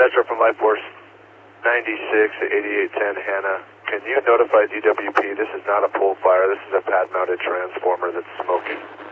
Petro from Life Force 96 at 8810 Hannah. Can you notify DWP this is not a pole fire, this is a pad-mounted transformer that's smoking?